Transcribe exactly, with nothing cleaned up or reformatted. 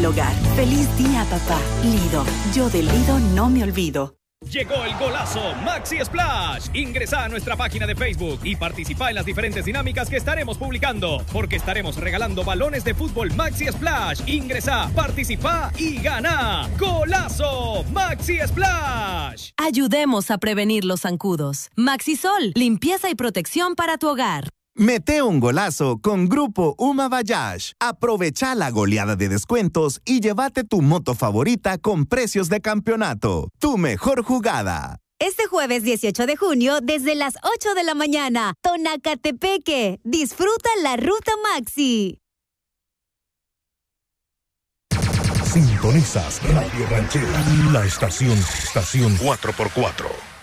el hogar. ¡Feliz día, papá! Lido. Yo de Lido no me olvido. Llegó el golazo Maxi Splash. Ingresa a nuestra página de Facebook y participa en las diferentes dinámicas que estaremos publicando, porque estaremos regalando balones de fútbol Maxi Splash. Ingresa, participa y gana. ¡Golazo Maxi Splash! Ayudemos a prevenir los zancudos. Maxisol, limpieza y protección para tu hogar. Mete un golazo con Grupo Uma Bayash. Aprovecha la goleada de descuentos y llévate tu moto favorita con precios de campeonato. Tu mejor jugada. Este jueves dieciocho de junio, desde las ocho de la mañana, Tonacatepeque. Disfruta la Ruta Maxi. Sintonizas Radio Ranchera, la estación, estación cuatro por cuatro.